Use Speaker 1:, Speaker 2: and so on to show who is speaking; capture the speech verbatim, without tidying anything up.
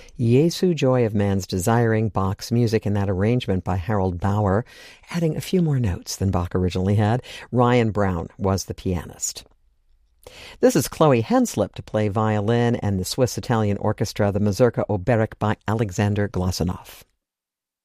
Speaker 1: Jesu Joy of Man's Desiring, Bach's music in that arrangement by Harold Bauer, adding a few more notes than Bach originally had. Ryan Brown was the pianist. This is Chloe Henslip to play violin and the Swiss-Italian orchestra, the Mazurka Oberek by Alexander Glazunov.